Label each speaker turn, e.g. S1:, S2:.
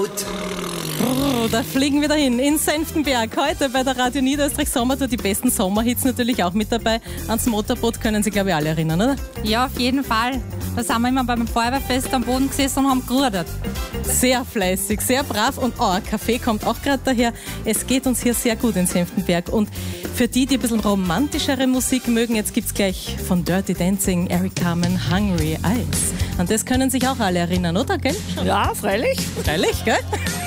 S1: Da fliegen wir dahin, in Senftenberg. Heute bei der Radio Niederösterreich Sommertour, die besten Sommerhits natürlich auch mit dabei. Ans Motorboot können Sie, glaube ich, alle erinnern, oder?
S2: Ja, auf jeden Fall. Da sind wir immer beim Feuerwehrfest am Boden gesessen und haben gerudert.
S1: Sehr fleißig, sehr brav und ein Kaffee kommt auch gerade daher. Es geht uns hier sehr gut in Senftenberg. Und für die ein bisschen romantischere Musik mögen, jetzt gibt's gleich von Dirty Dancing, Eric Carmen, Hungry Eyes. An das können sich auch alle erinnern, oder, gell?
S3: Ja, freilich.
S1: Freilich, gell?